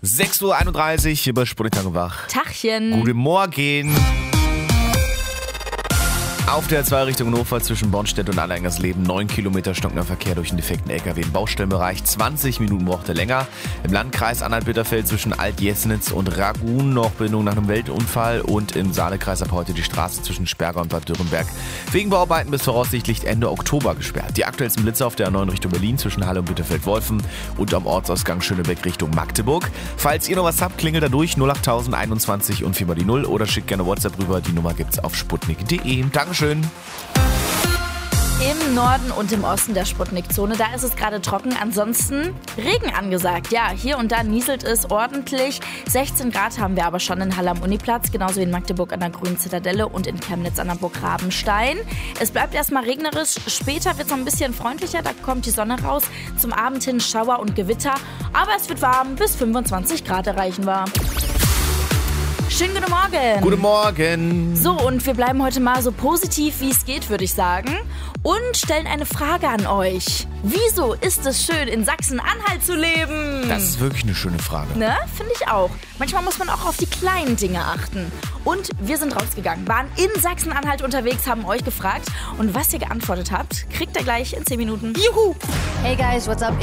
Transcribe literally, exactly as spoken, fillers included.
sechs Uhr einunddreißig hier bei Sputnik wach. Tachchen. Guten Morgen. Auf der zwei Richtung Hannover zwischen Bornstedt und Anhängersleben neun Kilometer stockender Verkehr durch einen defekten L K W im Baustellenbereich. zwanzig Minuten brauchte länger. Im Landkreis Anhalt-Bitterfeld zwischen Alt-Jesnitz und Ragun noch Bindung nach einem Weltunfall. Und im Saalekreis ab heute die Straße zwischen Sperger und Bad Dürrenberg wegen Bauarbeiten bis voraussichtlich Ende Oktober gesperrt. Die aktuellsten Blitze auf der neun Richtung Berlin zwischen Halle und Bitterfeld-Wolfen und am Ortsausgang Schönebeck Richtung Magdeburg. Falls ihr noch was habt, klingelt da durch null acht einundzwanzig und vier mal die null oder schickt gerne WhatsApp rüber. Die Nummer gibt's auf sputnik punkt de. Dankeschön. Im Norden und im Osten der Sputnik-Zone, da ist es gerade trocken. Ansonsten Regen angesagt. Ja, hier und da nieselt es ordentlich. sechzehn Grad haben wir aber schon in Halle am Uniplatz, genauso wie in Magdeburg an der Grünen Zitadelle und in Chemnitz an der Burg Rabenstein. Es bleibt erstmal regnerisch. Später wird es noch ein bisschen freundlicher. Da kommt die Sonne raus. Zum Abend hin Schauer und Gewitter. Aber es wird warm. Bis fünfundzwanzig Grad erreichen wir. Schönen guten Morgen. Guten Morgen. So, und wir bleiben heute mal so positiv, wie es geht, würde ich sagen. Und stellen eine Frage an euch. Wieso ist es schön, in Sachsen-Anhalt zu leben? Das ist wirklich eine schöne Frage. Ne? Finde ich auch. Manchmal muss man auch auf die kleinen Dinge achten. Und wir sind rausgegangen, waren in Sachsen-Anhalt unterwegs, haben euch gefragt. Und was ihr geantwortet habt, kriegt ihr gleich in zehn Minuten. Juhu! Hey guys, what's up?